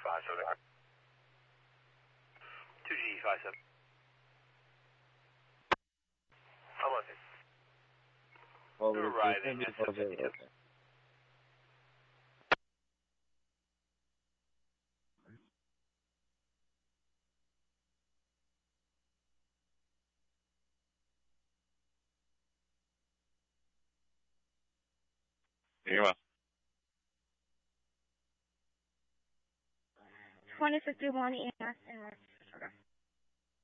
2G57. 2G57. I'm on it. You're arriving at 57. Here you 2051 EMS